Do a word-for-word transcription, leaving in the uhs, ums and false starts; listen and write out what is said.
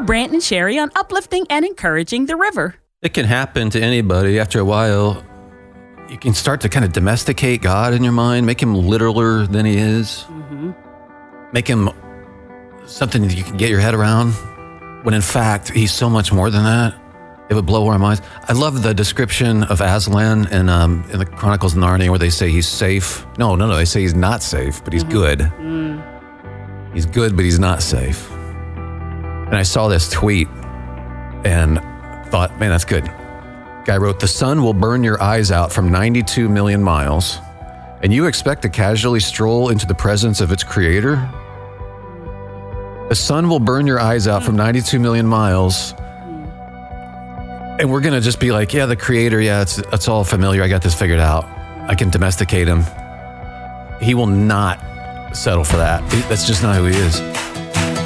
are Brant and Sherry on uplifting and encouraging the river. It can happen to anybody. After a while, you can start to kind of domesticate God in your mind, make him littler than he is, mm-hmm. make him something that you can get your head around, when in fact, he's so much more than that. It would blow our minds. I love the description of Aslan in, um, in the Chronicles of Narnia where they say he's safe. No, no, no, they say he's not safe, but he's mm-hmm. good. Mm. He's good, but he's not safe. And I saw this tweet and thought, man, that's good. Guy wrote, the sun will burn your eyes out from ninety-two million miles, and you expect to casually stroll into the presence of its creator? The sun will burn your eyes out from ninety-two million miles, and we're going to just be like, yeah, the creator, yeah, it's, it's all familiar. I got this figured out. I can domesticate him. He will not settle for that. That's just not who he is.